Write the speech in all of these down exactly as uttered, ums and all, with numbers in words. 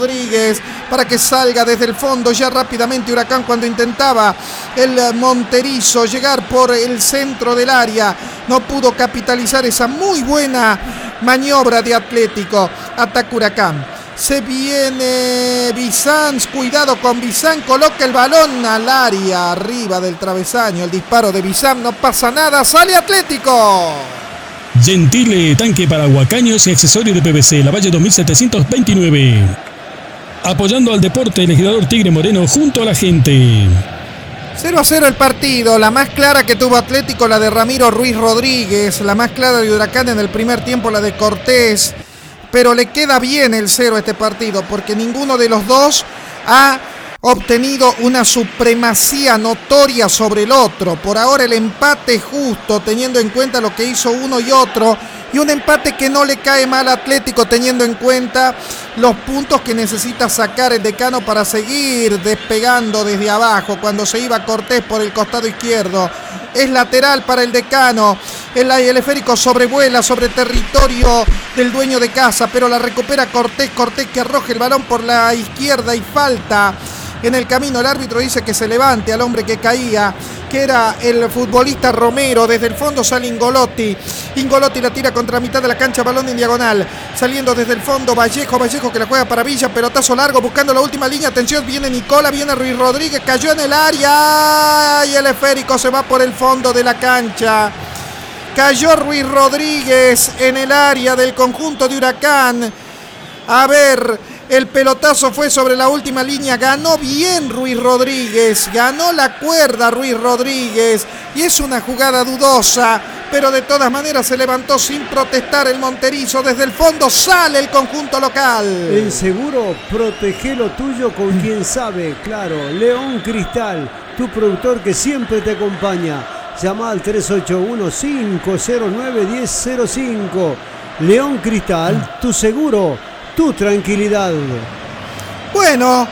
Rodríguez para que salga desde el fondo ya rápidamente Huracán cuando intentaba el Monterizo llegar por el centro del área. No pudo capitalizar esa muy buena maniobra de Atlético. Ataca Huracán. Se viene Bizanz, cuidado con Bizanz, coloca el balón al área, arriba del travesaño, el disparo de Bizanz, no pasa nada, sale Atlético. Gentile, tanque para huacaños y accesorios de P V C, Lavalle dos mil setecientos veintinueve. Apoyando al deporte, el legislador Tigre Moreno junto a la gente. cero a cero el partido, la más clara que tuvo Atlético, la de Ramiro Ruiz Rodríguez, la más clara de Huracán en el primer tiempo, la de Cortés. Pero le queda bien el cero a este partido porque ninguno de los dos ha obtenido una supremacía notoria sobre el otro. Por ahora el empate es justo teniendo en cuenta lo que hizo uno y otro, y un empate que no le cae mal a Atlético teniendo en cuenta los puntos que necesita sacar el Decano para seguir despegando desde abajo. Cuando se iba Cortés por el costado izquierdo, es lateral para el Decano. El, el esférico sobrevuela sobre territorio del dueño de casa, pero la recupera Cortés. Cortés que arroja el balón por la izquierda y falta en el camino. El árbitro dice que se levante al hombre que caía, que era el futbolista Romero. Desde el fondo sale Ingolotti. Ingolotti la tira contra mitad de la cancha, balón en diagonal. Saliendo desde el fondo Vallejo. Vallejo que la juega para Villa, pelotazo largo buscando la última línea. Atención, viene Nicola, viene Ruiz Rodríguez, cayó en el área y el esférico se va por el fondo de la cancha. Cayó Ruiz Rodríguez en el área del conjunto de Huracán. A ver, el pelotazo fue sobre la última línea. Ganó bien Ruiz Rodríguez. Ganó la cuerda Ruiz Rodríguez. Y es una jugada dudosa, pero de todas maneras se levantó sin protestar el Monterizo. Desde el fondo sale el conjunto local. En Seguro, protege lo tuyo con quien sabe. Claro, León Cristal, tu productor que siempre te acompaña. Llama al tres ocho uno, cinco cero nueve, uno cero cero cinco. León Cristal, tu seguro, tu tranquilidad. Bueno,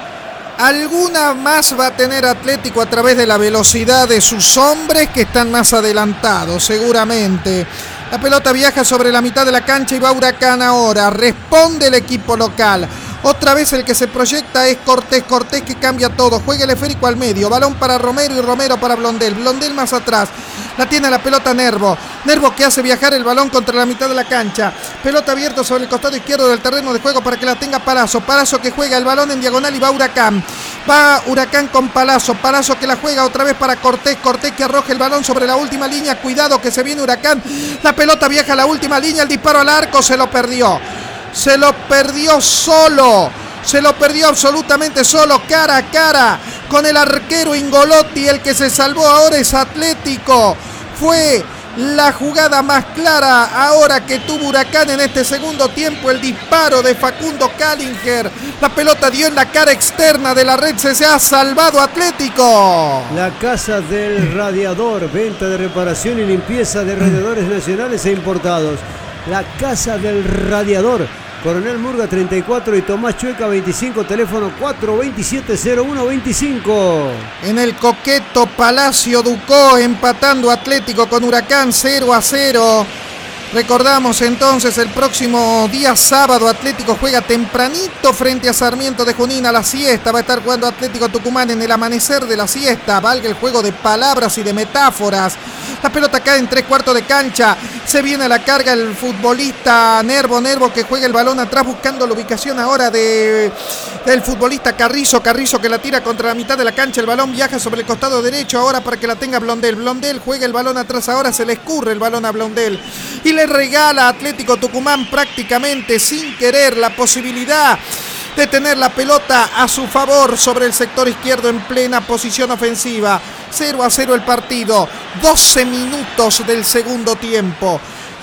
alguna más va a tener Atlético a través de la velocidad de sus hombres que están más adelantados, seguramente. La pelota viaja sobre la mitad de la cancha y va Huracán ahora. Responde el equipo local. Otra vez el que se proyecta es Cortés. Cortés que cambia todo. Juega el esférico al medio. Balón para Romero y Romero para Blondel. Blondel más atrás. La tiene la pelota Nervo. Nervo que hace viajar el balón contra la mitad de la cancha. Pelota abierta sobre el costado izquierdo del terreno de juego para que la tenga Palazzo. Palazzo que juega el balón en diagonal y va Huracán. Va Huracán con Palazzo. Palazzo que la juega otra vez para Cortés. Cortés que arroja el balón sobre la última línea. Cuidado que se viene Huracán. La pelota viaja a la última línea. El disparo al arco se lo perdió. Se lo perdió solo. Se lo perdió absolutamente solo, cara a cara con el arquero Ingolotti. El que se salvó ahora es Atlético. Fue la jugada más clara ahora que tuvo Huracán en este segundo tiempo. El disparo de Facundo Callinger. La pelota dio en la cara externa de la red. Se, se ha salvado Atlético. La Casa del Radiador. Venta de reparación y limpieza de radiadores nacionales e importados. La Casa del Radiador. Coronel Murga treinta y cuatro y Tomás Chueca veinticinco, teléfono cuatro dos siete cero uno dos cinco. En el coqueto Palacio Ducó, empatando Atlético con Huracán cero a cero. Recordamos entonces el próximo día sábado Atlético juega tempranito frente a Sarmiento de Junín a la siesta. Va a estar jugando Atlético Tucumán en el amanecer de la siesta. Valga el juego de palabras y de metáforas. La pelota cae en tres cuartos de cancha. Se viene a la carga el futbolista Nervo. Nervo que juega el balón atrás buscando la ubicación ahora de, del futbolista Carrizo. Carrizo que la tira contra la mitad de la cancha. El balón viaja sobre el costado derecho ahora para que la tenga Blondel. Blondel juega el balón atrás ahora. Se le escurre el balón a Blondel. Y le regala a Atlético Tucumán prácticamente sin querer la posibilidad de tener la pelota a su favor sobre el sector izquierdo en plena posición ofensiva. cero a cero el partido, doce minutos del segundo tiempo.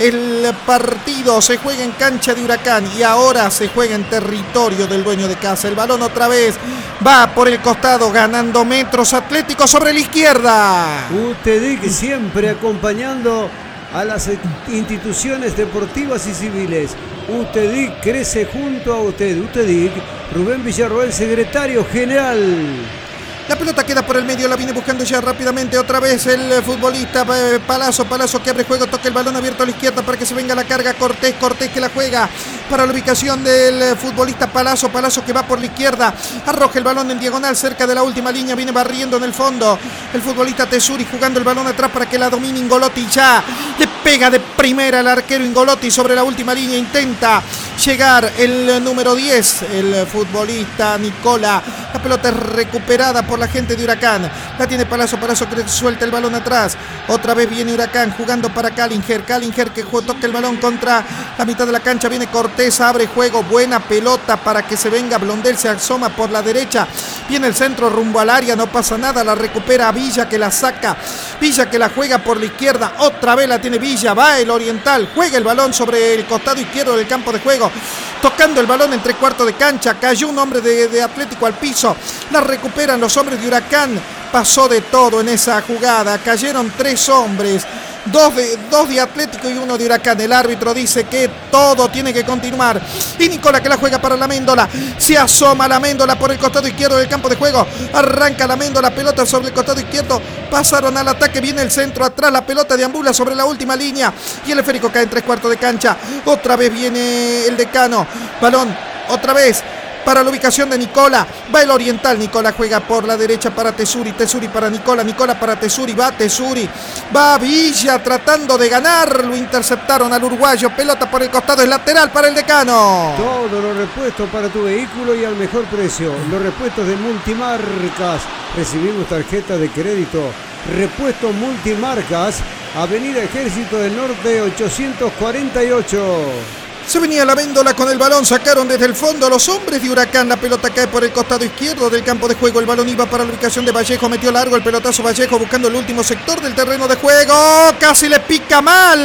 El partido se juega en cancha de Huracán y ahora se juega en territorio del dueño de casa. El balón otra vez va por el costado ganando metros Atlético sobre la izquierda. Utedic siempre acompañando a las instituciones deportivas y civiles. Utedic crece junto a usted. Utedic, Rubén Villarroel, secretario general. La pelota queda por el medio, la viene buscando ya rápidamente otra vez el futbolista Palazzo, Palazzo que abre juego, toca el balón abierto a la izquierda para que se venga la carga Cortés, Cortés que la juega para la ubicación del futbolista Palazzo. Palazzo que va por la izquierda, arroja el balón en diagonal cerca de la última línea, viene barriendo en el fondo el futbolista Tesuri, jugando el balón atrás para que la domine Ingolotti. Ya le pega de primera el arquero Ingolotti sobre la última línea, intenta llegar el número diez, el futbolista Nicola. La pelota es recuperada por la gente de Huracán, la tiene Palazzo, Palazzo que suelta el balón atrás, otra vez viene Huracán jugando para Callinger, Callinger que toca el balón contra la mitad de la cancha, viene Cortés, abre juego, buena pelota para que se venga Blondel, se asoma por la derecha, viene el centro rumbo al área, no pasa nada, la recupera Villa que la saca, Villa que la juega por la izquierda, otra vez la tiene Villa, va el Oriental, juega el balón sobre el costado izquierdo del campo de juego, tocando el balón en tres cuartos de cancha, cayó un hombre de, de Atlético al piso, la recuperan los hombres de Huracán, pasó de todo en esa jugada, cayeron tres hombres, Dos de, dos de Atlético y uno de Huracán. El árbitro dice que todo tiene que continuar. Y Nicola que la juega para la Méndola. Se asoma la Méndola por el costado izquierdo del campo de juego. Arranca la Méndola, pelota sobre el costado izquierdo. Pasaron al ataque, viene el centro atrás. La pelota deambula sobre la última línea. Y el esférico cae en tres cuartos de cancha. Otra vez viene el decano. Balón, otra vez. Para la ubicación de Nicola, va el Oriental, Nicola juega por la derecha para Tesuri, Tesuri para Nicola, Nicola para Tesuri, va Tesuri, va Villa tratando de ganar, lo interceptaron al uruguayo, pelota por el costado, es lateral para el decano. Todos los repuestos para tu vehículo y al mejor precio, los repuestos de Multimarcas, recibimos tarjeta de crédito, repuestos Multimarcas, Avenida Ejército del Norte ochocientos cuarenta y ocho. Se venía la Méndola con el balón, sacaron desde el fondo a los hombres de Huracán, la pelota cae por el costado izquierdo del campo de juego, el balón iba para la ubicación de Vallejo, metió largo el pelotazo Vallejo buscando el último sector del terreno de juego, casi le pica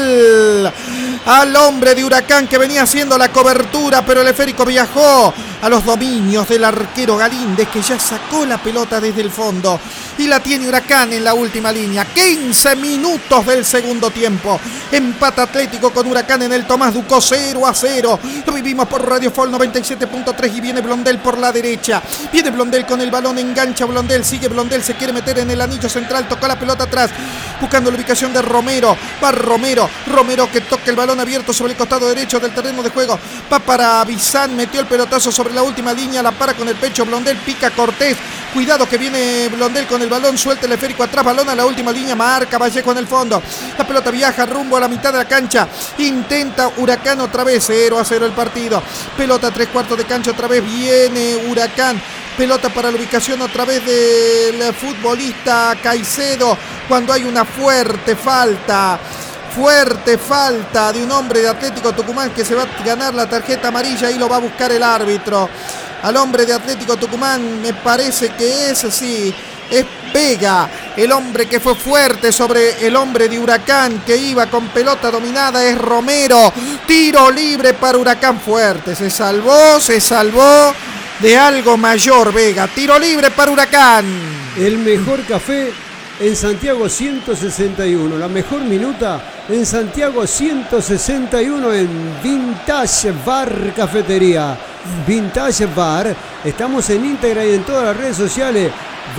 mal al hombre de Huracán que venía haciendo la cobertura, pero el esférico viajó a los dominios del arquero Galíndez que ya sacó la pelota desde el fondo y la tiene Huracán en la última línea. quince minutos del segundo tiempo, empata Atlético con Huracán en el Tomás Ducó, cero a cero, lo vivimos por Radio Fol noventa y siete punto tres y viene Blondel por la derecha, viene Blondel con el balón, engancha Blondel, sigue Blondel, se quiere meter en el anillo central, tocó la pelota atrás, buscando la ubicación de Romero, va Romero, Romero que toca el balón abierto sobre el costado derecho del terreno de juego, va para Bizán, metió el pelotazo sobre la última línea, la para con el pecho Blondel, pica Cortés, cuidado que viene Blondel con el balón, suelta el esférico atrás, balón a la última línea, marca Vallejo en el fondo, la pelota viaja rumbo a la mitad de la cancha, intenta Huracán otra vez, cero a cero el partido, pelota a tres cuartos de cancha otra vez, viene Huracán, pelota para la ubicación otra vez del futbolista Caicedo, cuando hay una fuerte falta, fuerte falta de un hombre de Atlético Tucumán que se va a ganar la tarjeta amarilla y lo va a buscar el árbitro, al hombre de Atlético Tucumán me parece que es así, es Vega, el hombre que fue fuerte sobre el hombre de Huracán que iba con pelota dominada es Romero, tiro libre para Huracán, fuerte, se salvó, se salvó de algo mayor Vega, tiro libre para Huracán. El mejor café en Santiago ciento sesenta y uno, la mejor minuta en Santiago ciento sesenta y uno en Vintage Bar Cafetería. Vintage Bar, estamos en Instagram y en todas las redes sociales,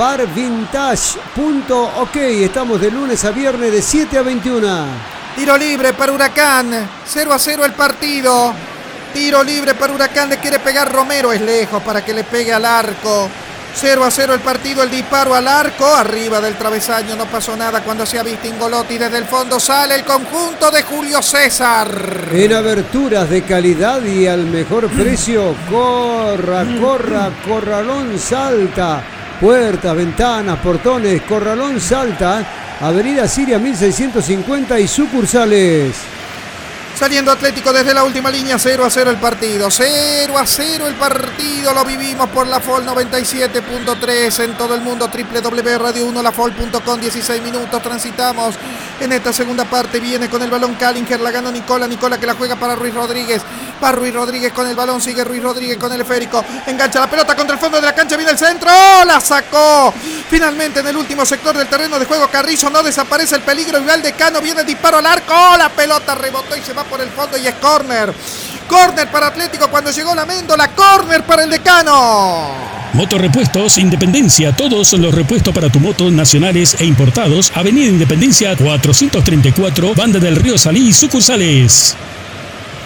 barvintage punto ok, estamos de lunes a viernes de siete a veintiuna. Tiro libre para Huracán, cero a cero el partido, tiro libre para Huracán, le quiere pegar Romero, es lejos para que le pegue al arco. cero a cero el partido, el disparo al arco, arriba del travesaño, no pasó nada cuando se ha visto Ingolotti, desde el fondo sale el conjunto de Julio César. En aberturas de calidad y al mejor precio, corra, corra, Corralón Salta, puertas, ventanas, portones, Corralón Salta, Avenida Siria mil seiscientos cincuenta y sucursales. Saliendo Atlético desde la última línea, cero a cero el partido, cero a cero el partido, lo vivimos por la Fol noventa y siete punto tres en todo el mundo, doble u doble u doble u punto radio uno la fol punto com, dieciséis minutos, transitamos en esta segunda parte, viene con el balón Callinger, la gana Nicola, Nicola que la juega para Ruiz Rodríguez, va Ruiz Rodríguez con el balón, sigue Ruiz Rodríguez con el esférico, engancha la pelota contra el fondo de la cancha, viene el centro, la sacó, finalmente en el último sector del terreno de juego, Carrizo, no desaparece el peligro, y va el decano, viene el disparo al arco, la pelota rebotó y se va por el fondo y es córner, córner para Atlético cuando llegó la Méndola, córner para el decano. Motorrepuestos Independencia, todos los repuestos para tu moto nacionales e importados, Avenida Independencia cuatrocientos treinta y cuatro, Banda del Río Salí, sucursales.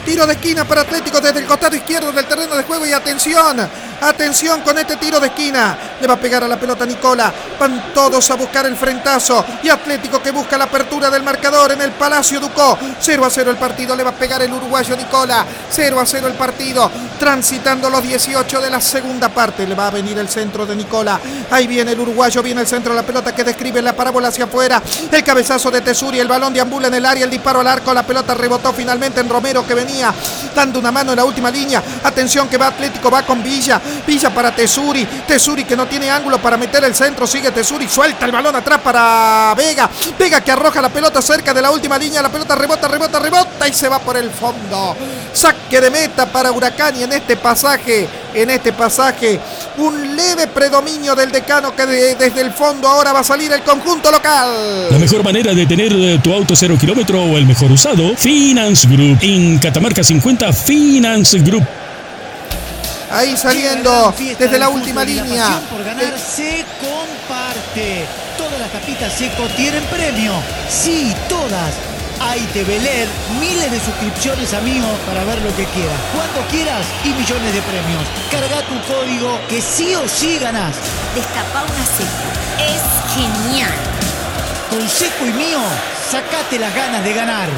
Tiro de esquina para Atlético desde el costado izquierdo del terreno de juego y atención, atención con este tiro de esquina. Le va a pegar a la pelota Nicola. Van todos a buscar el frentazo y Atlético que busca la apertura del marcador en el Palacio Ducó. cero a cero el partido, le va a pegar el uruguayo Nicola. cero a cero el partido, transitando los dieciocho de la segunda parte. Le va a venir el centro de Nicola. Ahí viene el uruguayo, viene el centro de la pelota que describe la parábola hacia afuera. El cabezazo de Tesuri, el balón deambula en el área, el disparo al arco, la pelota rebotó finalmente en Romero que venía dando una mano en la última línea. Atención que va Atlético, va con Villa. Villa para Tesuri. Tesuri que no tiene ángulo para meter el centro. Sigue Tesuri, suelta el balón atrás para Vega. Vega que arroja la pelota cerca de la última línea. La pelota rebota, rebota, rebota y se va por el fondo. Saque de meta para Huracán y en este pasaje, en este pasaje, un leve predominio del Decano que de, desde el fondo ahora va a salir el conjunto local. La mejor manera de tener tu auto cero kilómetro o el mejor usado, Finance Group. En Catamarca cincuenta, Finance Group. Ahí saliendo desde la última línea. La por ganar el... se comparte. Todas las tapitas Seco tienen premio. Sí, todas. Hay de Beler, miles de suscripciones, amigos, para ver lo que quieras, cuando quieras y millones de premios. Carga tu código que sí o sí ganás. Destapá una Seco. Es genial. Con Seco y mío, sacate las ganas de ganar.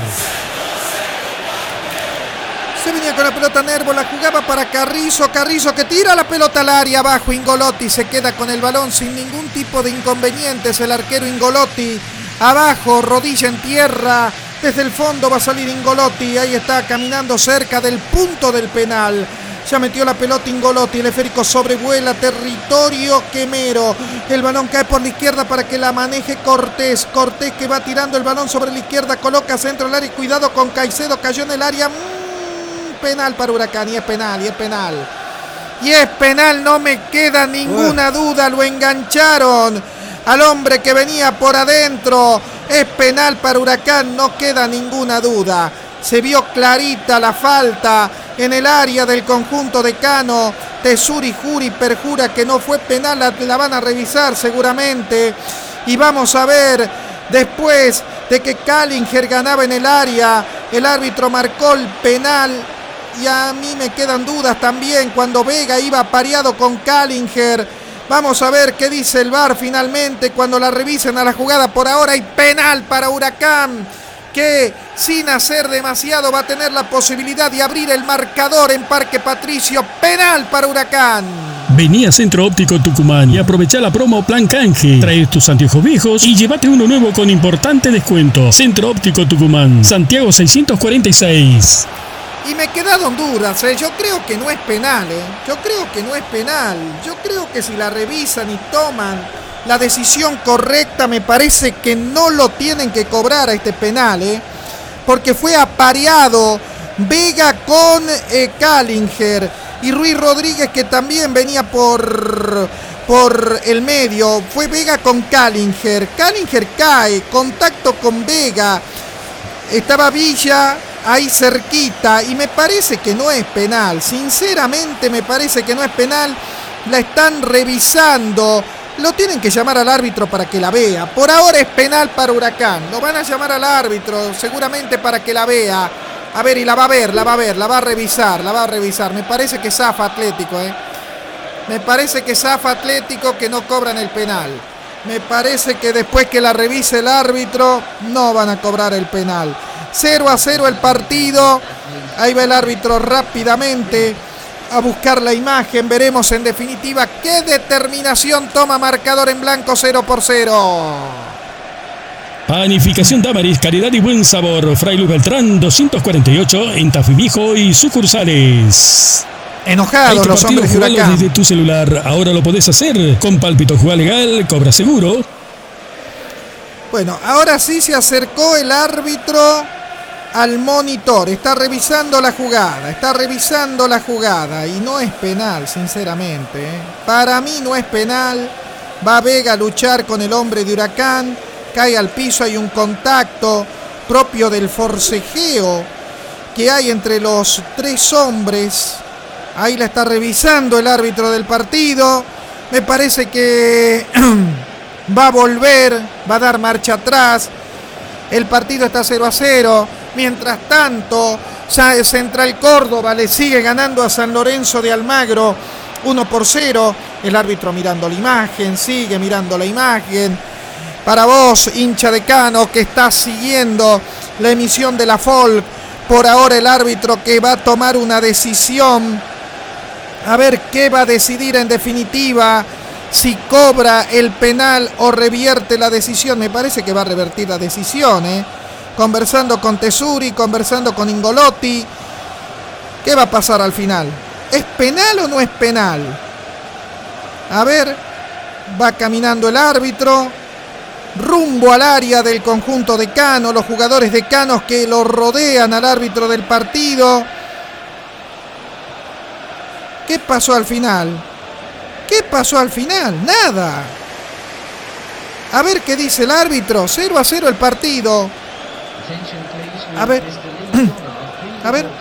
Se venía con la pelota Nervo, la jugaba para Carrizo, Carrizo que tira la pelota al área abajo, Ingolotti se queda con el balón sin ningún tipo de inconvenientes, el arquero Ingolotti, abajo, rodilla en tierra, desde el fondo va a salir Ingolotti, ahí está caminando cerca del punto del penal, ya metió la pelota Ingolotti, el esférico sobrevuela territorio quemero, el balón cae por la izquierda para que la maneje Cortés, Cortés que va tirando el balón sobre la izquierda, coloca centro del área y cuidado con Caicedo, cayó en el área. Penal para Huracán y es penal, y es penal. Y es penal, no me queda ninguna duda, lo engancharon al hombre que venía por adentro. Es penal para Huracán, no queda ninguna duda. Se vio clarita la falta en el área del conjunto de Cano. Tesuri Juri perjura que no fue penal, la, la van a revisar seguramente. Y vamos a ver, después de que Kallinger ganaba en el área, el árbitro marcó el penal. Y a mí me quedan dudas también cuando Vega iba pareado con Kallinger. Vamos a ver qué dice el V A R finalmente cuando la revisen a la jugada. Por ahora hay penal para Huracán, que sin hacer demasiado va a tener la posibilidad de abrir el marcador en Parque Patricio. Penal para Huracán. Vení a Centro Óptico Tucumán y aprovecha la promo Plan Canje. Trae tus anteojos viejos y llévate uno nuevo con importante descuento. Centro Óptico Tucumán, Santiago seiscientos cuarenta y seis. Y me quedaron dudas, ¿eh? Yo creo que no es penal, ¿eh? Yo creo que no es penal. Yo creo que si la revisan y toman la decisión correcta, me parece que no lo tienen que cobrar a este penal, ¿eh? Porque fue apareado Vega con eh, Kallinger y Ruiz Rodríguez, que también venía por, por el medio. Fue Vega con Kallinger. Kallinger cae, contacto con Vega. Estaba Villa ahí cerquita y me parece que no es penal, sinceramente me parece que no es penal, la están revisando, lo tienen que llamar al árbitro para que la vea, por ahora es penal para Huracán, lo van a llamar al árbitro seguramente para que la vea, a ver y la va a ver, la va a ver, la va a revisar, la va a revisar, me parece que zafa Atlético, eh. me parece que zafa Atlético que no cobran el penal, me parece que después que la revise el árbitro no van a cobrar el penal. cero a cero el partido. Ahí va el árbitro rápidamente a buscar la imagen. Veremos en definitiva qué determinación toma marcador en blanco. Cero por cero. Panificación Damaris, calidad y buen sabor. Fray Luis Beltrán doscientos cuarenta y ocho en Tafí Viejo y sucursales. Enojados los hombres de Huracán. Desde tu celular, ahora lo podés hacer. Con Pálpito Juega Legal, cobra seguro. Bueno, ahora sí se acercó el árbitro al monitor, está revisando la jugada, está revisando la jugada y no es penal, sinceramente, ¿eh? Para mí no es penal, va Vega a luchar con el hombre de Huracán, cae al piso, hay un contacto propio del forcejeo que hay entre los tres hombres, ahí la está revisando el árbitro del partido, me parece que va a volver, va a dar marcha atrás. El partido está cero a cero. Mientras tanto, Central Córdoba le sigue ganando a San Lorenzo de Almagro uno por cero. El árbitro mirando la imagen, sigue mirando la imagen. Para vos, hincha de Cano, que está siguiendo la emisión de la Folk, por ahora el árbitro que va a tomar una decisión. A ver qué va a decidir en definitiva, si cobra el penal o revierte la decisión. Me parece que va a revertir la decisión, ¿eh? Conversando con Tesuri, conversando con Ingolotti. ¿Qué va a pasar al final? ¿Es penal o no es penal? A ver, va caminando el árbitro rumbo al área del conjunto de Cano, los jugadores de Canos que lo rodean al árbitro del partido. ¿Qué pasó al final? ¿Qué pasó al final? Nada. A ver qué dice el árbitro. cero a cero el partido. A ver. A ver.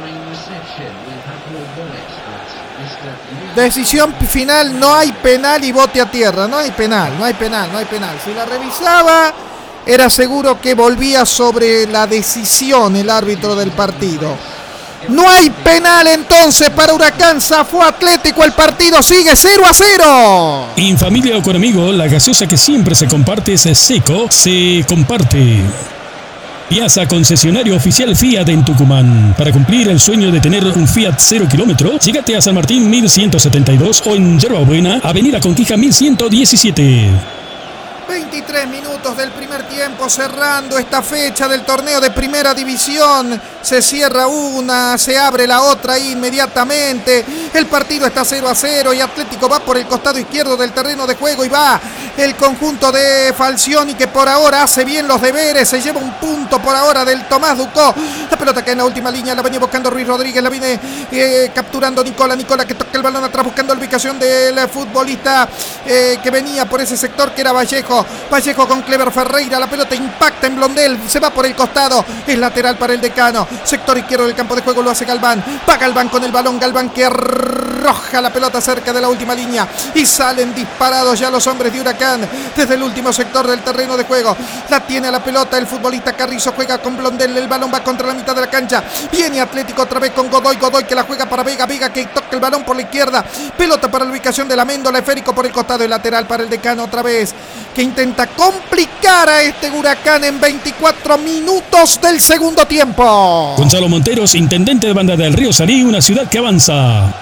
Decisión final, no hay penal y bote a tierra. No hay penal, no hay penal, no hay penal. Si la revisaba, era seguro que volvía sobre la decisión el árbitro del partido. No hay penal entonces para Huracán. Zafó Atlético, el partido sigue cero a cero. En familia o con amigos, la gaseosa que siempre se comparte es Seco, se comparte. Piazza, concesionario oficial Fiat en Tucumán. Para cumplir el sueño de tener un Fiat cero kilómetro, llegate a San Martín mil ciento setenta y dos o en Yerba Buena, Avenida Conquija mil ciento diecisiete. veintitrés minutos del primer tiempo, cerrando esta fecha del torneo de Primera División. Se cierra una, se abre la otra inmediatamente. El partido está cero a cero y Atlético va por el costado izquierdo del terreno de juego y va el conjunto de Falcioni, que por ahora hace bien los deberes. Se lleva un punto por ahora del Tomás Ducó. La pelota que en la última línea la venía buscando Ruiz Rodríguez, la viene eh, capturando Nicola. Nicola que toca el balón atrás buscando la ubicación del futbolista eh, que venía por ese sector, que era Vallejo. Vallejo con Clever Ferreira, la pelota impacta en Blondel, se va por el costado, es lateral para el Decano, sector izquierdo del campo de juego lo hace Galván, va Galván con el balón, Galván que arroja la pelota cerca de la última línea y salen disparados ya los hombres de Huracán desde el último sector del terreno de juego. La tiene a la pelota el futbolista Carrizo, juega con Blondel, el balón va contra la mitad de la cancha, viene Atlético otra vez con Godoy, Godoy que la juega para Vega, Vega que toca el balón por la izquierda, pelota para la ubicación de la Méndola, esférico por el costado, el lateral para el Decano otra vez, que intenta complicar a este Huracán en veinticuatro minutos del segundo tiempo. Gonzalo Monteros, intendente de Banda del Río Salí, una ciudad que avanza.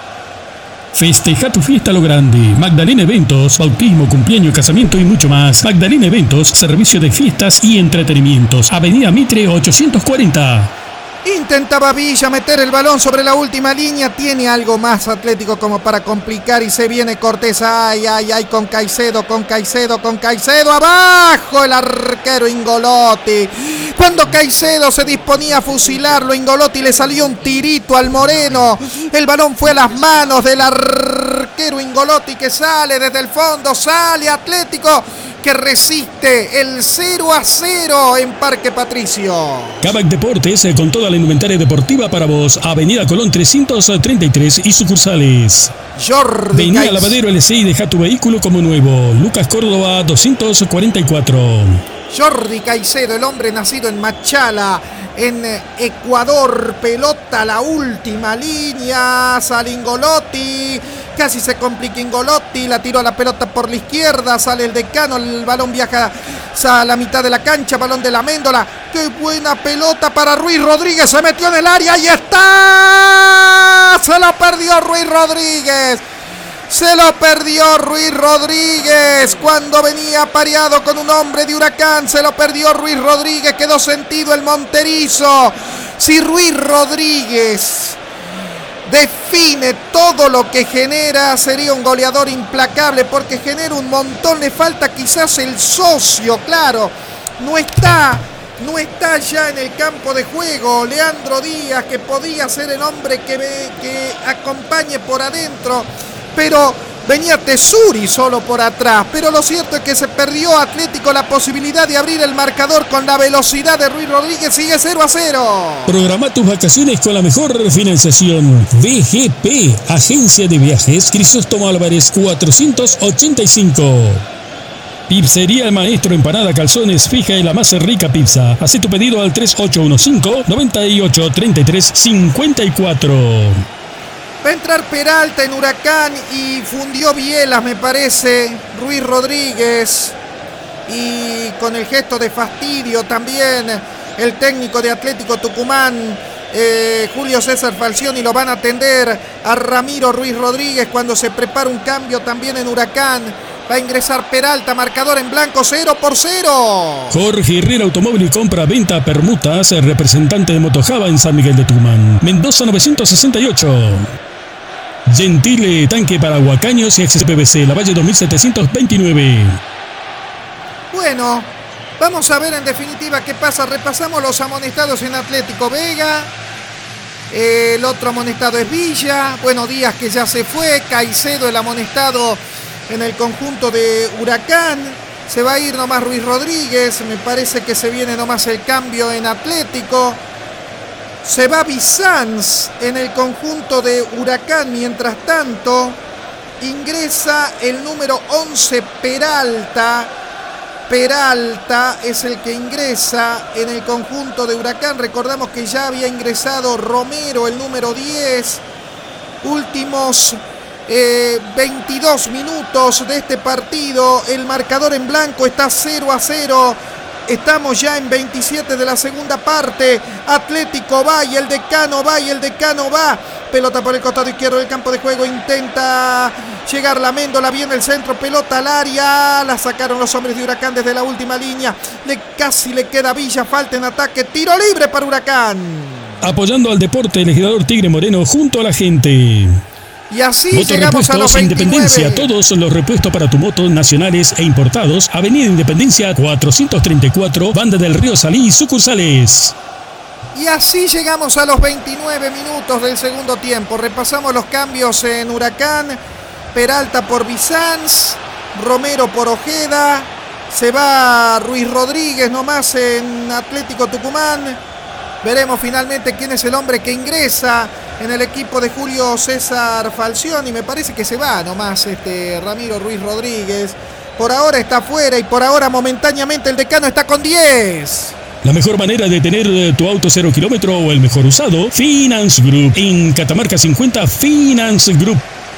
Festeja tu fiesta a lo grande. Magdalena Eventos, bautismo, cumpleaños, casamiento y mucho más. Magdalena Eventos, servicio de fiestas y entretenimientos. Avenida Mitre ochocientos cuarenta. Intentaba Villa meter el balón sobre la última línea. Tiene algo más Atlético como para complicar y se viene Cortés. Ay, ay, ay, con Caicedo, con Caicedo, con Caicedo. Abajo el arquero Ingolotti. Cuando Caicedo se disponía a fusilarlo, Ingolotti le salió un tirito al Moreno. El balón fue a las manos del arquero Ingolotti, que sale desde el fondo. Sale Atlético, que resiste el cero a cero en Parque Patricio. Cabac Deportes, con toda la indumentaria deportiva para vos. Avenida Colón trescientos treinta y tres y sucursales. Jordi Vení Caicedo. a Lavadero L C y deja tu vehículo como nuevo. Lucas Córdoba doscientos cuarenta y cuatro. Jordi Caicedo, el hombre nacido en Machala, en Ecuador. Pelota a la última línea. Sale Ingolotti. Casi se complica Ingolotti. La tiró a la pelota por la izquierda. Sale el Decano. El balón viaja a la mitad de la cancha. Balón de la Méndola. ¡Qué buena pelota para Ruiz Rodríguez! Se metió en el área. ¡Ahí está! Se lo perdió Ruiz Rodríguez. Se lo perdió Ruiz Rodríguez cuando venía pareado con un hombre de Huracán. Se lo perdió Ruiz Rodríguez. Quedó sentido el monterizo. Si Ruiz Rodríguez define todo lo que genera, sería un goleador implacable, porque genera un montón. Le falta quizás el socio, claro. No está, no está ya en el campo de juego Leandro Díaz, que podía ser el hombre que, que acompañe por adentro. Pero venía Tesuri solo por atrás. Pero lo cierto es que se perdió Atlético la posibilidad de abrir el marcador con la velocidad de Ruiz Rodríguez. Sigue cero a cero. Programa tus vacaciones con la mejor financiación. V G P, Agencia de Viajes Crisóstomo Álvarez cuatrocientos ochenta y cinco. Pizzería El Maestro, empanada, calzones, fija y la más rica pizza. Haz tu pedido al tres ocho uno cinco, nueve ocho tres tres cinco cuatro. Va a entrar Peralta en Huracán y fundió bielas, me parece, Ruiz Rodríguez. Y con el gesto de fastidio también el técnico de Atlético Tucumán, eh, Julio César Falcioni, lo van a atender a Ramiro Ruiz Rodríguez cuando se prepara un cambio también en Huracán. Va a ingresar Peralta, marcador en blanco, cero por cero. Jorge Herrera Automóvil y Compra, Venta, Permutas, representante de Motojava en San Miguel de Tucumán. Mendoza novecientos sesenta y ocho. Gentile, tanque para huacaños y acceso P V C, La Valle dos mil setecientos veintinueve. Bueno, vamos a ver en definitiva qué pasa. Repasamos los amonestados en Atlético. Vega, el otro amonestado es Villa. Bueno, Díaz, que ya se fue. Caicedo, el amonestado en el conjunto de Huracán. Se va a ir nomás Ruiz Rodríguez. Me parece que se viene nomás el cambio en Atlético. Se va Bizanz en el conjunto de Huracán. Mientras tanto, ingresa el número once, Peralta. Peralta es el que ingresa en el conjunto de Huracán. Recordamos que ya había ingresado Romero, el número diez. Últimos eh, veintidós minutos de este partido. El marcador en blanco está cero a cero. Estamos ya en veintisiete de la segunda parte. Atlético va y el Decano va y el Decano va. Pelota por el costado izquierdo del campo de juego. Intenta llegar la Méndola. Viene el centro. Pelota al área. La sacaron los hombres de Huracán desde la última línea. Le, casi le queda Villa. Falta en ataque. Tiro libre para Huracán. Apoyando al deporte, el legislador Tigre Moreno junto a la gente. Y así llegamos a los veintinueve. Independencia, todos los repuestos para tu moto nacionales e importados. Avenida Independencia cuatrocientos treinta y cuatro, Banda del Río Salí, sucursales. Y así llegamos a los veintinueve minutos del segundo tiempo. Repasamos los cambios en Huracán. Peralta por Bizanz, Romero por Ojeda. Se va Ruiz Rodríguez nomás en Atlético Tucumán. Veremos finalmente quién es el hombre que ingresa en el equipo de Julio César Falcioni. Me parece que se va nomás este Ramiro Ruiz Rodríguez. Por ahora está fuera y por ahora momentáneamente el Decano está con diez. La mejor manera de tener tu auto cero kilómetro o el mejor usado, Finance Group. En Catamarca cincuenta, Finance Group.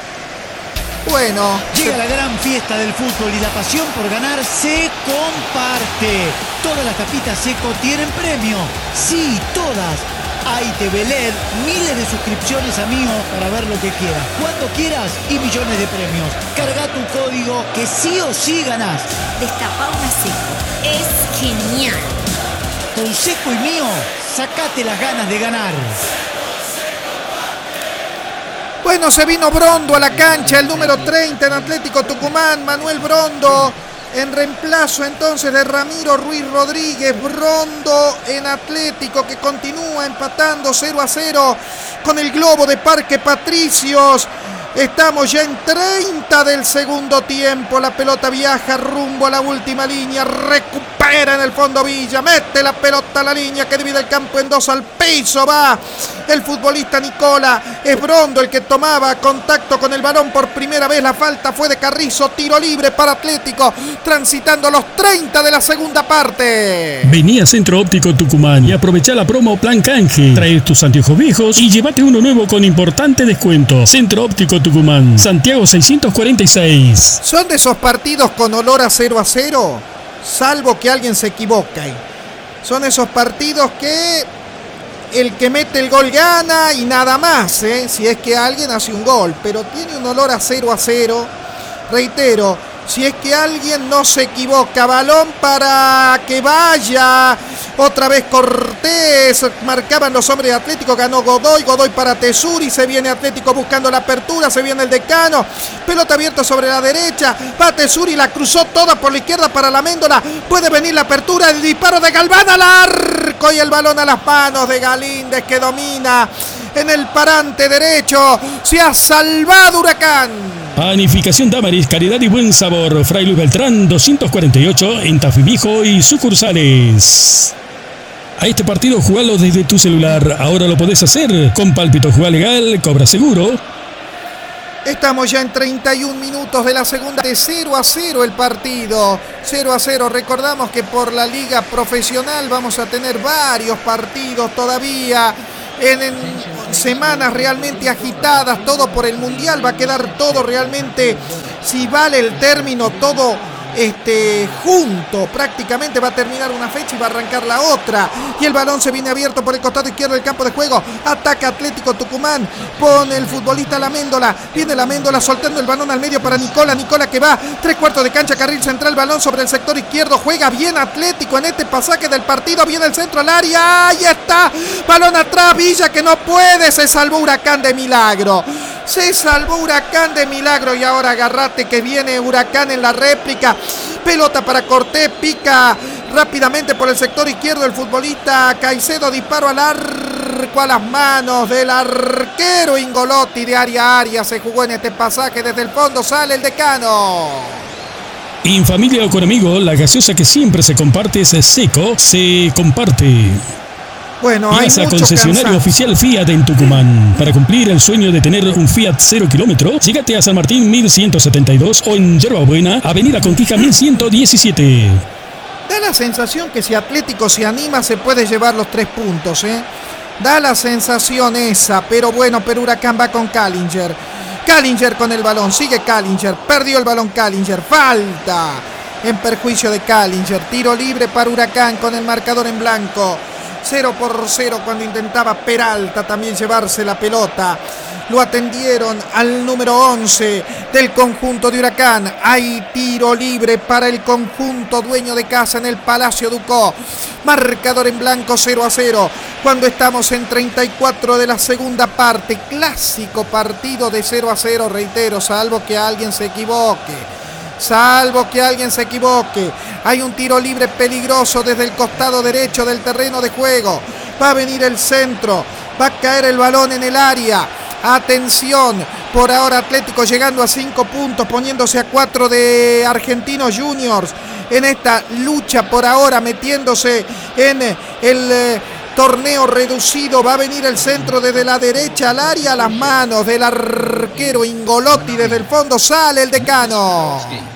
Bueno, llega la gran fiesta del fútbol y la pasión por ganar se comparte. Todas las tapitas Seco tienen premio. Sí, todas. A I T V L E D, miles de suscripciones, amigos, para ver lo que quieras, cuando quieras y millones de premios. Carga tu código que sí o sí ganás. Destapá una Seco. Es genial. Con Seco y mío, sacate las ganas de ganar. Bueno, se vino Brondo a la cancha, el número treinta en Atlético Tucumán, Manuel Brondo, en reemplazo entonces de Ramiro Ruiz Rodríguez. Brondo en Atlético, que continúa empatando cero a cero con el Globo de Parque Patricios. Estamos ya en treinta del segundo tiempo. La pelota viaja rumbo a la última línea. Recupera en el fondo Villa. Mete la pelota a la línea que divide el campo en dos. Al piso va el futbolista Nicola. Es Brondo el que tomaba contacto con el balón por primera vez. La falta fue de Carrizo. Tiro libre para Atlético. Transitando los treinta de la segunda parte. Vení a Centro Óptico Tucumán y aprovecha la promo Plan Canje. Trae tus anteojos viejos y llévate uno nuevo con importante descuento. Centro Óptico Tucumán, Santiago seiscientos cuarenta y seis. ¿Son de esos partidos con olor a cero a cero? Salvo que alguien se equivoque. Son esos partidos que el que mete el gol gana y nada más, ¿eh? Si es que alguien hace un gol. Pero tiene un olor a cero a cero. Reitero, si es que alguien no se equivoca. Balón para que vaya. Otra vez Cortés. Marcaban los hombres de Atlético. Ganó Godoy. Godoy para Tesuri. Se viene Atlético buscando la apertura. Se viene el Decano. Pelota abierta sobre la derecha. Va Tesuri. La cruzó toda por la izquierda para la Méndola. Puede venir la apertura. El disparo de Galván al arco. Y el balón a las manos de Galíndez, que domina en el parante derecho. Se ha salvado Huracán. Panificación Damaris, calidad y buen sabor. Fray Luis Beltrán doscientos cuarenta y ocho en Tafí Viejo y sucursales. A este partido jugalo desde tu celular. Ahora lo podés hacer con Pálpito. Jugá legal, cobra seguro. Estamos ya en treinta y un minutos de la segunda, de cero a cero el partido, cero a cero. Recordamos que por la liga profesional vamos a tener varios partidos todavía en, en semanas realmente agitadas, todo por el mundial, va a quedar todo realmente, si vale el término, todo Este, junto, prácticamente va a terminar una fecha y va a arrancar la otra, y el balón se viene abierto por el costado izquierdo del campo de juego, ataca Atlético Tucumán, pone el futbolista Laméndola, viene Laméndola soltando el balón al medio para Nicola, Nicola que va, tres cuartos de cancha, carril central, balón sobre el sector izquierdo, juega bien Atlético en este pasaje del partido, viene el centro al área, ahí está, balón atrás, Villa que no puede, se salvó Huracán de milagro, se salvó Huracán de milagro, y ahora agárrate que viene Huracán en la réplica. Pelota para Cortés, pica rápidamente por el sector izquierdo el futbolista Caicedo, disparo al arco a las manos del arquero Ingolotti, de área a área se jugó en este pasaje, desde el fondo sale el decano. En familia o con amigos, la gaseosa que siempre se comparte es Seco, se comparte. Bueno, hay Piazza mucho concesionario cansancio. oficial Fiat en Tucumán. Para cumplir el sueño de tener un Fiat cero kilómetro, llegate a San Martín mil ciento setenta y dos o en Yerba Buena, Avenida Contija mil ciento diecisiete. Da la sensación que si Atlético se anima se puede llevar los tres puntos, ¿eh? Da la sensación esa, pero bueno, pero Huracán va con Callinger. Callinger con el balón, sigue Callinger, perdió el balón Callinger, falta en perjuicio de Callinger, tiro libre para Huracán con el marcador en blanco. cero por cero cuando intentaba Peralta también llevarse la pelota. Lo atendieron al número once del conjunto de Huracán. Hay tiro libre para el conjunto dueño de casa en el Palacio Ducó. Marcador en blanco cero a cero. Cuando estamos en treinta y cuatro de la segunda parte. Clásico partido de cero a cero, reitero, salvo que alguien se equivoque. Salvo que alguien se equivoque. Hay un tiro libre peligroso desde el costado derecho del terreno de juego. Va a venir el centro. Va a caer el balón en el área. Atención. Por ahora Atlético llegando a cinco puntos. Poniéndose a cuatro de Argentinos Juniors. En esta lucha por ahora metiéndose en el Eh, torneo reducido. Va a venir el centro desde la derecha al área, a las manos del arquero Ingolotti. Desde el fondo sale el decano.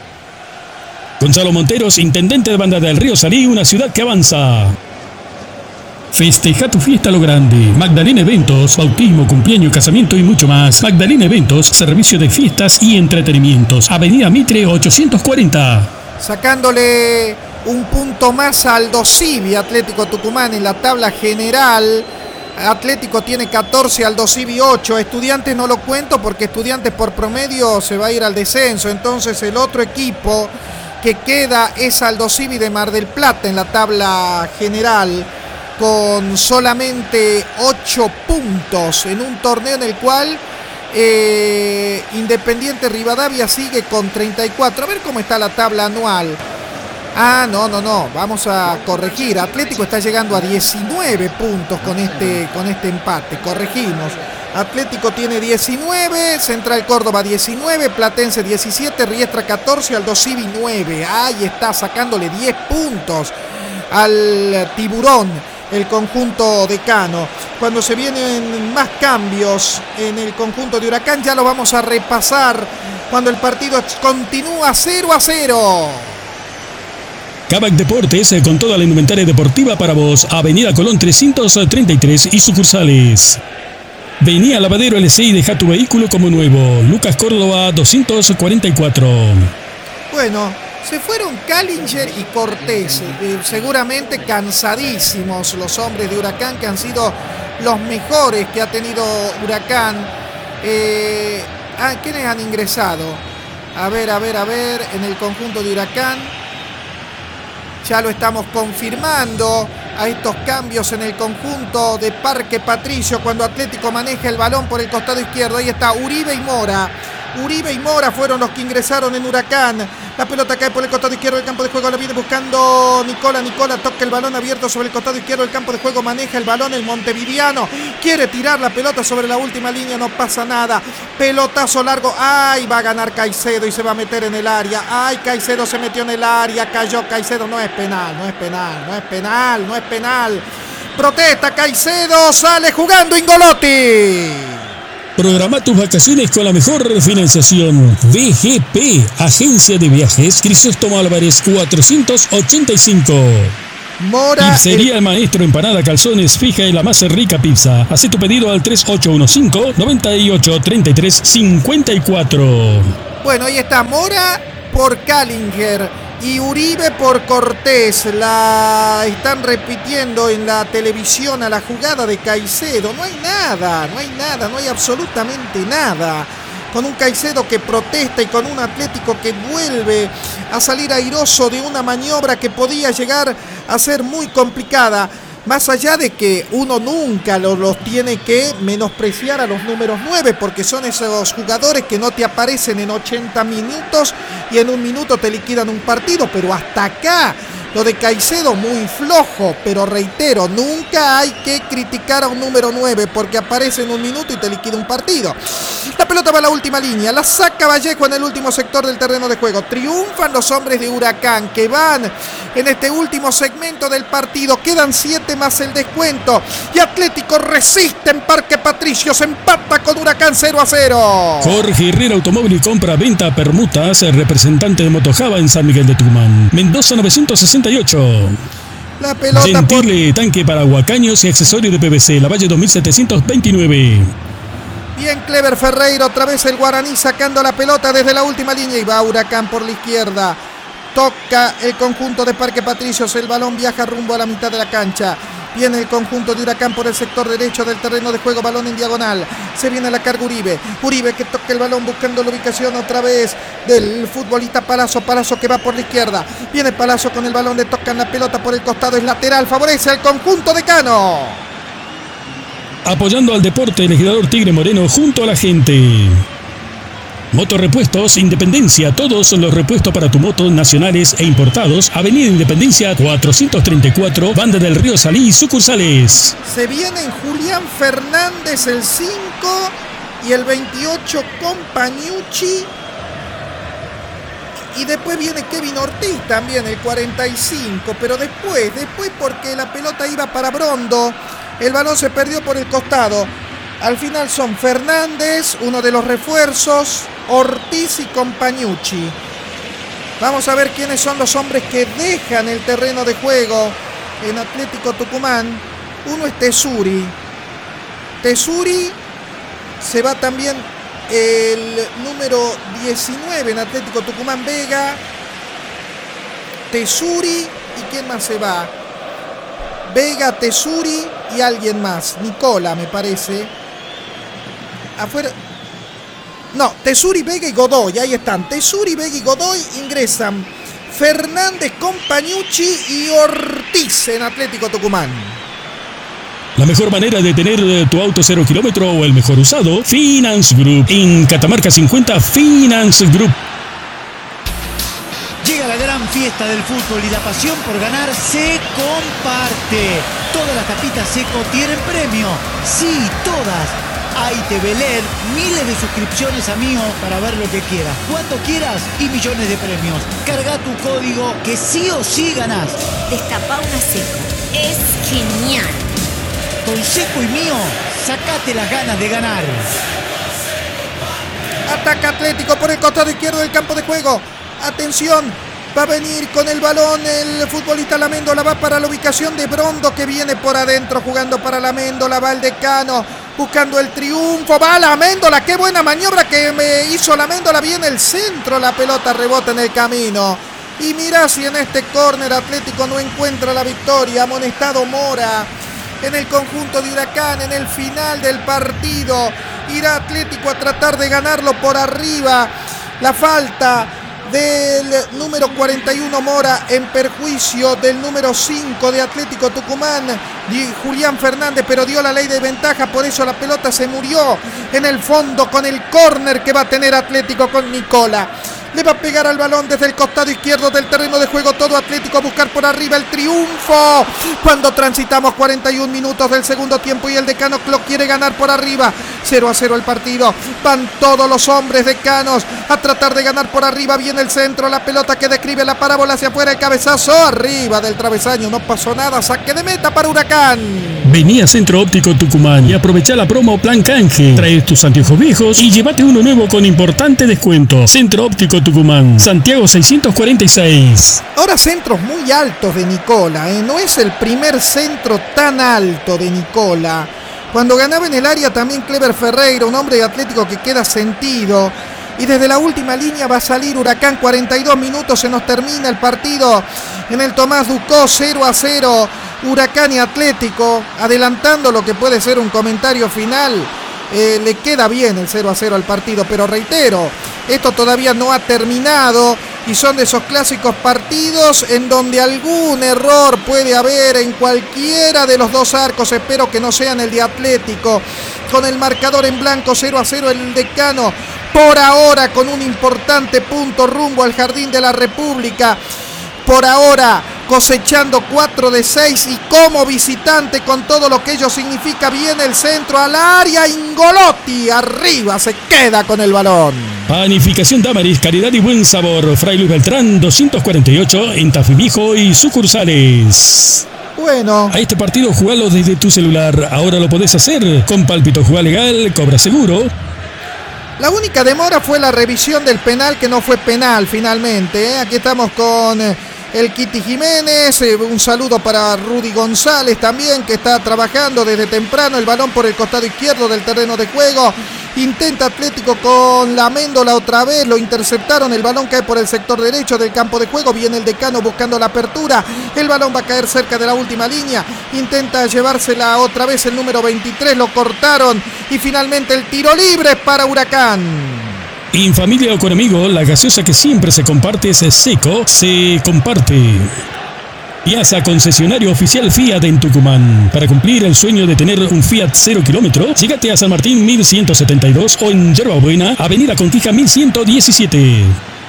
Gonzalo Monteros, intendente de Banda del Río Salí, una ciudad que avanza. Festeja tu fiesta a lo grande. Magdalena Eventos, bautismo, cumpleaños, casamiento y mucho más. Magdalena Eventos, servicio de fiestas y entretenimientos. Avenida Mitre ochocientos cuarenta. Sacándole un punto más al Dosivi Atlético Tucumán en la tabla general. Atlético tiene catorce, al Dosivi ocho. Estudiantes no lo cuento porque Estudiantes por promedio se va a ir al descenso. Entonces el otro equipo que queda es al Dosivi de Mar del Plata en la tabla general, con solamente ocho puntos en un torneo en el cual eh, Independiente Rivadavia sigue con treinta y cuatro. A ver cómo está la tabla anual. Ah, no, no, no, vamos a corregir. Atlético está llegando a diecinueve puntos con este, con este empate. Corregimos. Atlético tiene diecinueve, Central Córdoba diecinueve, Platense diecisiete, Riestra catorce, Aldo Civi nueve. Ahí está, sacándole diez puntos al Tiburón el conjunto decano. Cuando se vienen más cambios en el conjunto de Huracán, ya lo vamos a repasar cuando el partido continúa cero a cero. Kavak Deportes, con toda la indumentaria deportiva para vos. Avenida Colón trescientos treinta y tres y sucursales. Vení a Lavadero L C y deja tu vehículo como nuevo. Lucas Córdoba doscientos cuarenta y cuatro. Bueno, se fueron Callinger y Cortés, eh, seguramente cansadísimos los hombres de Huracán, que han sido los mejores que ha tenido Huracán. Eh, ah, ¿quiénes han ingresado? A ver, a ver, a ver, en el conjunto de Huracán. Ya lo estamos confirmando a estos cambios en el conjunto de Parque Patricio cuando Atlético maneja el balón por el costado izquierdo. Ahí está Uribe y Mora. Uribe y Mora fueron los que ingresaron en Huracán. La pelota cae por el costado izquierdo del campo de juego. La viene buscando Nicola. Nicola toca el balón abierto sobre el costado izquierdo del campo de juego. Maneja el balón el montevideano. Quiere tirar la pelota sobre la última línea. No pasa nada. Pelotazo largo. ¡Ay! Va a ganar Caicedo y se va a meter en el área. ¡Ay! Caicedo se metió en el área. Cayó Caicedo. No es penal. No es penal. No es penal. No es penal. Protesta Caicedo. Sale jugando Ingolotti. Programa tus vacaciones con la mejor financiación. V G P, Agencia de Viajes, Crisóstomo Álvarez cuatrocientos ochenta y cinco. Mora. Pizzería el... El Maestro, empanada, calzones, fija y la más rica pizza. Haz tu pedido al tres ocho uno cinco, nueve ocho, tres tres cinco cuatro. Bueno, ahí está Mora por Callinger y Uribe por Cortés. La están repitiendo en la televisión a la jugada de Caicedo. No hay nada, no hay nada, no hay absolutamente nada. Con un Caicedo que protesta y con un Atlético que vuelve a salir airoso de una maniobra que podía llegar a ser muy complicada. Más allá de que uno nunca los, los tiene que menospreciar a los números nueve, porque son esos jugadores que no te aparecen en ochenta minutos y en un minuto te liquidan un partido, pero hasta acá lo de Caicedo muy flojo, pero reitero, nunca hay que criticar a un número nueve porque aparece en un minuto y te liquida un partido. La pelota va a la última línea, la saca Vallejo en el último sector del terreno de juego. Triunfan los hombres de Huracán que van en este último segmento del partido. Quedan siete más el descuento y Atlético resiste en Parque Patricio, se empata con Huracán cero a cero. Jorge Herrera Automóvil y Compra Venta Permutas, representante de Motojava en San Miguel de Tucumán. Mendoza novecientos sesenta y ocho. La pelota Gentile, por... tanque para huacaños y accesorios de P V C, La Valle dos mil setecientos veintinueve. Bien, Clever Ferreira, otra vez el guaraní sacando la pelota desde la última línea y va Huracán por la izquierda. Toca el conjunto de Parque Patricios, el balón viaja rumbo a la mitad de la cancha. Viene el conjunto de Huracán por el sector derecho del terreno de juego, balón en diagonal. Se viene la carga Uribe. Uribe que toca el balón buscando la ubicación otra vez del futbolista Palazzo. Palazzo que va por la izquierda. Viene Palazzo con el balón, le tocan la pelota por el costado, es lateral, favorece al conjunto de Cano. Apoyando al deporte, el legislador Tigre Moreno junto a la gente. Motorrepuestos Independencia, todos los repuestos para tu moto nacionales e importados. Avenida Independencia cuatrocientos treinta y cuatro, Banda del Río Salí, sucursales. Se vienen Julián Fernández el cinco y el veintiocho Compañucci. Y después viene Kevin Ortiz también el cuarenta y cinco, pero después, después porque la pelota iba para Brondo, el balón se perdió por el costado. Al final son Fernández, uno de los refuerzos, Ortiz y Compañucci. Vamos a ver quiénes son los hombres que dejan el terreno de juego en Atlético Tucumán. Uno es Tesuri. Tesuri, se va también el número diecinueve en Atlético Tucumán, Vega. Tesuri, ¿y quién más se va? Vega, Tesuri y alguien más. Nicola, me parece. Afuera. No, Tesuri, Vega y Godoy. Ahí están. Tesuri, Vega y Godoy ingresan. Fernández, Compañucci y Ortiz en Atlético Tucumán. La mejor manera de tener tu auto cero kilómetro o el mejor usado, Finance Group. En Catamarca cincuenta, Finance Group. Llega la gran fiesta del fútbol y la pasión por ganar se comparte. Todas las tapitas Seco tienen premio. Sí, todas. A I T V L E D, miles de suscripciones a Mío para ver lo que quieras, cuando quieras y millones de premios. Carga tu código que sí o sí ganás. Destapá una Seco. Es genial. Con Seco y Mío, sacate las ganas de ganar. Ataca Atlético por el costado izquierdo del campo de juego. Atención, va a venir con el balón el futbolista Lamendola, va para la ubicación de Brondo que viene por adentro jugando para Lamendola, va el decano buscando el triunfo, va Lamendola, qué buena maniobra que me hizo Lamendola, viene el centro, la pelota rebota en el camino. Y mira si en este córner Atlético no encuentra la victoria, amonestado Mora en el conjunto de Huracán en el final del partido. Irá Atlético a tratar de ganarlo por arriba. La falta del número cuarenta y uno Mora en perjuicio del número cinco de Atlético Tucumán, Julián Fernández, pero dio la ley de ventaja, por eso la pelota se murió en el fondo con el córner que va a tener Atlético con Nicola. Le va a pegar al balón desde el costado izquierdo del terreno de juego, todo Atlético a buscar por arriba el triunfo. Cuando transitamos cuarenta y un minutos del segundo tiempo y el decano lo quiere ganar por arriba. cero a cero el partido. Van todos los hombres decanos a tratar de ganar por arriba. Viene el centro, la pelota que describe la parábola hacia afuera, el cabezazo arriba del travesaño. No pasó nada, saque de meta para Huracán. Vení a Centro Óptico Tucumán y aprovecha la promo Plan Canje. Trae tus anteojos viejos y llévate uno nuevo con importante descuento. Centro Óptico Tucumán, Santiago seiscientos cuarenta y seis. Ahora centros muy altos de Nicola, ¿eh? No es el primer centro tan alto de Nicola. Cuando ganaba en el área también Clever Ferreira, un hombre de Atlético que queda sentido. Y desde la última línea va a salir Huracán. Cuarenta y dos minutos, se nos termina el partido en el Tomás Ducó, cero a cero. Huracán y Atlético, adelantando lo que puede ser un comentario final. Eh, le queda bien el cero a cero al partido, pero reitero, esto todavía no ha terminado y son de esos clásicos partidos en donde algún error puede haber en cualquiera de los dos arcos. Espero que no sea en el de Atlético. Con el marcador en blanco, cero a cero el Decano, por ahora con un importante punto rumbo al Jardín de la República. Por ahora cosechando cuatro de seis y como visitante con todo lo que ello significa. Viene el centro al área, Ingolotti arriba, se queda con el balón. Panificación Damaris, calidad y buen sabor. Fray Luis Beltrán doscientos cuarenta y ocho en Tafí Viejo y sucursales. Bueno, a este partido jugalo desde tu celular. Ahora lo podés hacer con Pálpito, jugá legal, cobra seguro. La única demora fue la revisión del penal, que no fue penal finalmente, ¿eh? Aquí estamos con el Kitty Jiménez, eh, un saludo para Rudy González también, que está trabajando desde temprano. El balón por el costado izquierdo del terreno de juego. Intenta Atlético con la Méndola otra vez, lo interceptaron, el balón cae por el sector derecho del campo de juego. Viene el Decano buscando la apertura, el balón va a caer cerca de la última línea. Intenta llevársela otra vez el número veintitrés, lo cortaron y finalmente el tiro libre para Huracán. En familia o con amigos, la gaseosa que siempre se comparte es Seco, se comparte. Piazza concesionario oficial Fiat en Tucumán. Para cumplir el sueño de tener un Fiat cero kilómetro, llegate a San Martín mil ciento setenta y dos o en Yerba Buena, Avenida Conquija mil ciento diecisiete.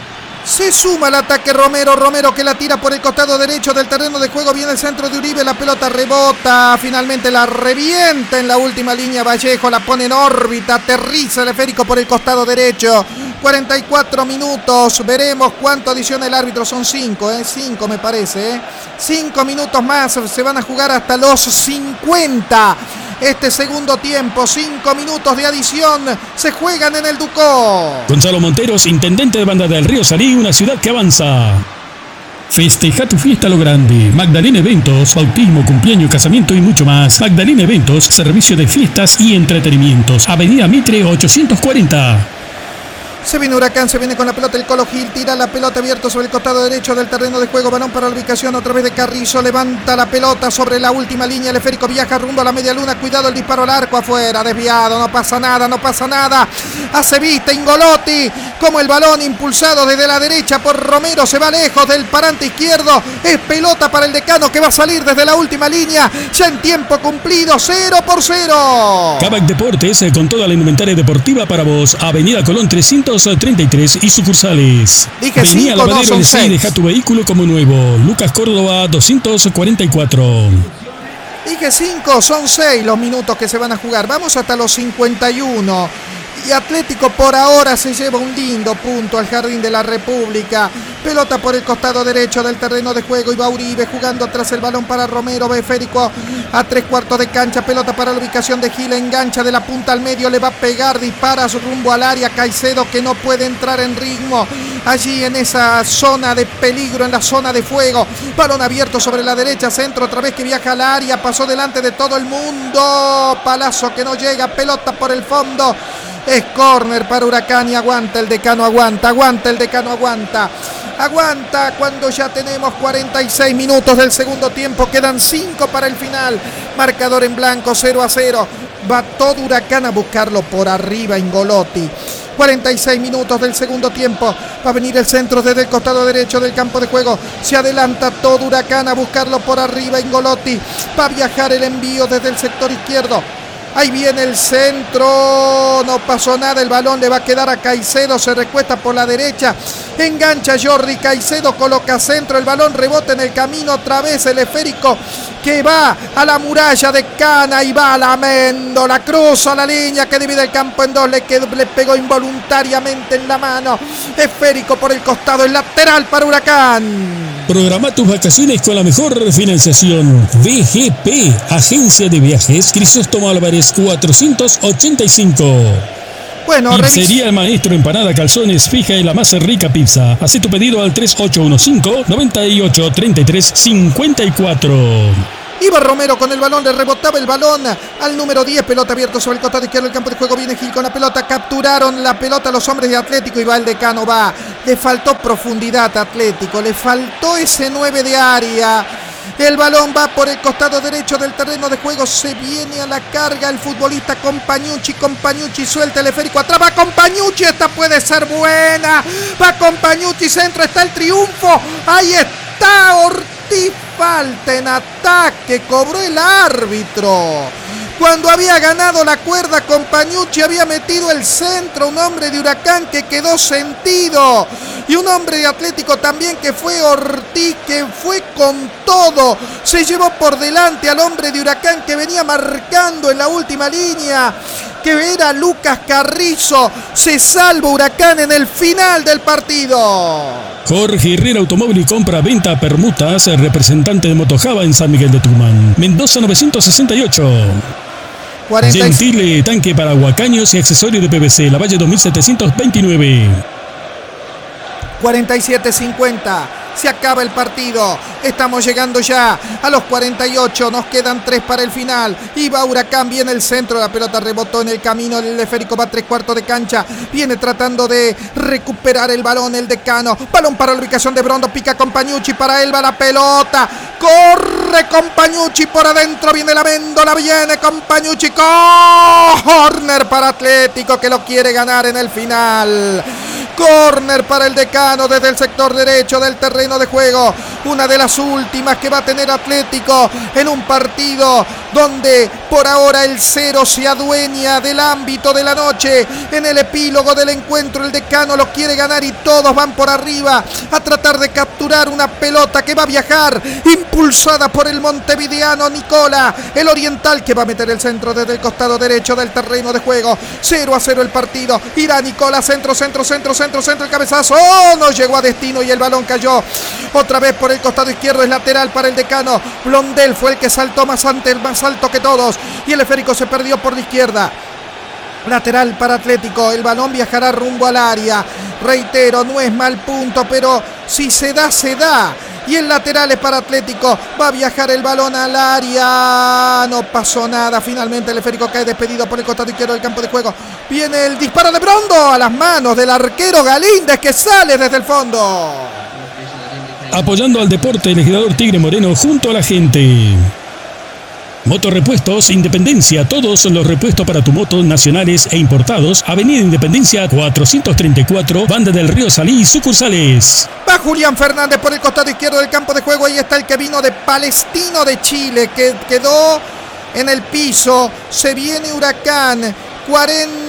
Se suma al ataque Romero, Romero que la tira por el costado derecho del terreno de juego. Viene el centro de Uribe, la pelota rebota, finalmente la revienta en la última línea Vallejo, la pone en órbita, aterriza el esférico por el costado derecho. cuarenta y cuatro minutos, veremos cuánto adiciona el árbitro, son cinco, ¿eh? cinco me parece, ¿eh? cinco minutos más, se van a jugar hasta los cincuenta. Este segundo tiempo, cinco minutos de adición, se juegan en el Ducó. Gonzalo Monteros, intendente de Banda del Río Salí, una ciudad que avanza. Festeja tu fiesta a lo grande. Magdalena Eventos, bautismo, cumpleaños, casamiento y mucho más. Magdalena Eventos, servicio de fiestas y entretenimientos. Avenida Mitre ochocientos cuarenta. Se viene Huracán, se viene con la pelota el Colo Gil, tira la pelota abierto sobre el costado derecho del terreno de juego, balón para la ubicación otra vez de Carrizo, levanta la pelota sobre la última línea, el esférico viaja rumbo a la media luna, cuidado el disparo al arco, afuera, desviado, no pasa nada, no pasa nada, hace vista Ingolotti, como el balón impulsado desde la derecha por Romero, se va lejos del parante izquierdo, es pelota para el Decano que va a salir desde la última línea, ya en tiempo cumplido, cero por cero. Cabac Deportes, con toda la indumentaria deportiva para vos, Avenida Colón trescientos treinta y tres y sucursales. Dije Vení cinco, a Lavadero no, L C y deja tu vehículo como nuevo. Lucas Córdoba doscientos cuarenta y cuatro. Dije cinco, son seis los minutos que se van a jugar. Vamos hasta los cincuenta y uno. Y Atlético por ahora se lleva un lindo punto al Jardín de la República. Pelota por el costado derecho del terreno de juego y va Uribe jugando atrás el balón para Romero. Va esférico a tres cuartos de cancha. Pelota para la ubicación de Gil. Engancha de la punta al medio. Le va a pegar. Dispara su rumbo al área. Caicedo que no puede entrar en ritmo. Allí en esa zona de peligro, en la zona de fuego. Balón abierto sobre la derecha. Centro otra vez que viaja al área. Pasó delante de todo el mundo. Palazo que no llega. Pelota por el fondo. Es córner para Huracán y aguanta el Decano, aguanta, aguanta el Decano, aguanta. Aguanta cuando ya tenemos cuarenta y seis minutos del segundo tiempo. Quedan cinco para el final. Marcador en blanco, cero a cero. Va todo Huracán a buscarlo por arriba Ingolotti. cuarenta y seis minutos del segundo tiempo. Va a venir el centro desde el costado derecho del campo de juego. Se adelanta todo Huracán a buscarlo por arriba Ingolotti. Va a viajar el envío desde el sector izquierdo. Ahí viene el centro, no pasó nada, el balón le va a quedar a Caicedo, se recuesta por la derecha engancha Jordi Caicedo, coloca centro, el balón rebota en el camino, otra vez el esférico que va a la muralla de Cana y va a la Amendola, cruza la línea que divide el campo en dos, le, quedó, le pegó involuntariamente en la mano, esférico por el costado, el lateral para Huracán. Programa tus vacaciones con la mejor financiación. V G P, Agencia de Viajes Crisóstomo Álvarez cuatrocientos ochenta y cinco. Bueno, Pizzería El Maestro, empanada, calzones, fija y la más rica pizza. Haz tu pedido al tres ocho uno cinco, nueve ocho, tres tres cinco cuatro. Iba Romero con el balón, le rebotaba el balón al número diez, pelota abierta sobre el costado izquierdo del campo de juego, viene Gil con la pelota, capturaron la pelota los hombres de Atlético y va el Decano, va, le faltó profundidad a Atlético, le faltó ese nueve de área, el balón va por el costado derecho del terreno de juego, se viene a la carga el futbolista Compañucci, Compañucci suelta el esférico, atrás va Compañucci, esta puede ser buena, va Compañucci, centro, está el triunfo, ahí está Ortiz, falta en ataque, cobró el árbitro. Cuando había ganado la cuerda, Compañucci había metido el centro, un hombre de Huracán que quedó sentido. Y un hombre de Atlético también que fue Ortiz, que fue con todo. Se llevó por delante al hombre de Huracán que venía marcando en la última línea, que era Lucas Carrizo. Se salva Huracán en el final del partido. Jorge Herrera Automóvil y Compra, Venta, Permutas, representante de Motojava en San Miguel de Tucumán. Mendoza novecientos sesenta y ocho. cuarenta Gentile, tanque para huacaños y accesorios de P V C, La Valle dos mil setecientos veintinueve. cuarenta y siete cincuenta. Se acaba el partido. Estamos llegando ya a los cuarenta y ocho. Nos quedan tres para el final. Y va Huracán. Viene el centro. La pelota rebotó en el camino. El esférico va a tres cuartos de cancha. Viene tratando de recuperar el balón. El Decano. Balón para la ubicación de Brondo. Pica Compañucci. Para él va la pelota. Corre Compañucci por adentro. Viene la Amendola. Viene Compañucci. Corner para Atlético que lo quiere ganar en el final. Corner para el Decano desde el sector derecho del terreno de juego. Una de las últimas que va a tener Atlético en un partido donde por ahora el cero se adueña del ámbito de la noche. En el epílogo del encuentro el Decano lo quiere ganar y todos van por arriba a tratar de capturar una pelota que va a viajar impulsada por el montevideano Nicola, el oriental, que va a meter el centro desde el costado derecho del terreno de juego. cero a cero el partido. Irá Nicola, centro, centro, centro, centro, centro, el cabezazo. ¡Oh! No llegó a destino y el balón cayó otra vez por el costado izquierdo. Es lateral para el Decano. Blondel fue el que saltó más ante el más alto que todos y el esférico se perdió por la izquierda. Lateral para Atlético, el balón viajará rumbo al área. Reitero, no es mal punto, pero si se da, se da. Y el lateral es para Atlético, va a viajar el balón al área, no pasó nada, finalmente el esférico cae despedido por el costado izquierdo del campo de juego. Viene el disparo de Brondo a las manos del arquero Galíndez que sale desde el fondo. Apoyando al deporte, el legislador Tigre Moreno junto a la gente. Motorrepuestos Independencia, todos los repuestos para tu moto nacionales e importados. Avenida Independencia cuatrocientos treinta y cuatro, Banda del Río Salí, sucursales. Va Julián Fernández por el costado izquierdo del campo de juego. Ahí está el que vino de Palestino de Chile, que quedó en el piso. Se viene Huracán, cuarenta,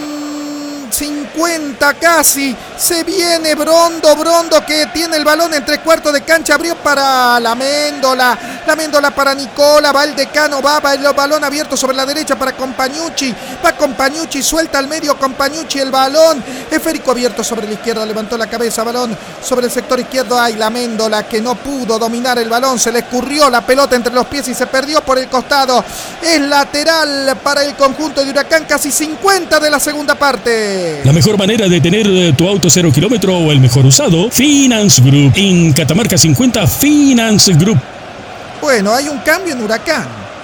cincuenta casi. Se viene Brondo, Brondo que tiene el balón en tres cuartos de cancha, abrió para la Amendola, la Amendola para Nicola, va el Decano, va, va el balón abierto sobre la derecha para Compañucci, va Compañucci, suelta al medio Compañucci el balón, esférico abierto sobre la izquierda, levantó la cabeza, balón sobre el sector izquierdo, hay la Amendola que no pudo dominar el balón, se le escurrió la pelota entre los pies y se perdió por el costado, es lateral para el conjunto de Huracán, casi cincuenta de la segunda parte. La mejor manera de tener tu auto cero kilómetro o el mejor usado, Finance Group. En Catamarca cincuenta, Finance Group. Bueno, hay un cambio en Huracán.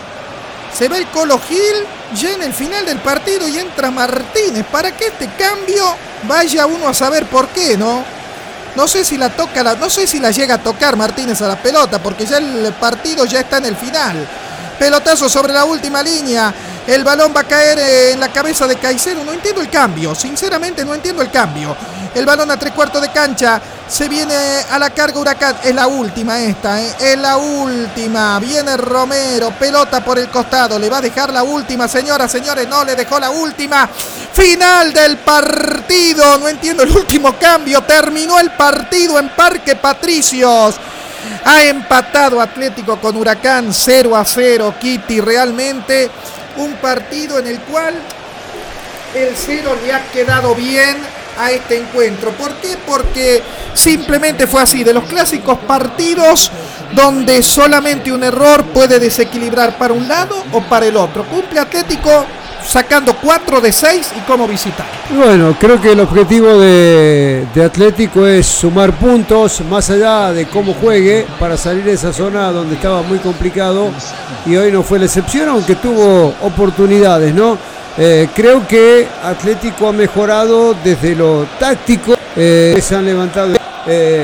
Se ve el Colo Gil ya en el final del partido y entra Martínez. Para que este cambio vaya uno a saber por qué, ¿no? No sé si la toca, la, no sé si la llega a tocar Martínez a la pelota, porque ya el partido ya está en el final. Pelotazo sobre la última línea. El balón va a caer en la cabeza de Caicedo. No entiendo el cambio. Sinceramente no entiendo el cambio. El balón a tres cuartos de cancha. Se viene a la carga Huracán. Es la última esta, ¿eh? Es la última. Viene Romero. Pelota por el costado. Le va a dejar la última, señoras, señores. No, le dejó la última. Final del partido. No entiendo el último cambio. Terminó el partido en Parque Patricios. Ha empatado Atlético con Huracán cero a cero. Kitty, realmente un partido en el cual el cero le ha quedado bien a este encuentro. ¿Por qué? Porque simplemente fue así, de los clásicos partidos donde solamente un error puede desequilibrar para un lado o para el otro. Cumple Atlético sacando cuatro de seis y como visitante. Bueno, creo que el objetivo de, de Atlético es sumar puntos más allá de cómo juegue para salir de esa zona donde estaba muy complicado, y hoy no fue la excepción, aunque tuvo oportunidades, ¿no? Eh, creo que Atlético ha mejorado desde lo táctico, eh, se han levantado eh,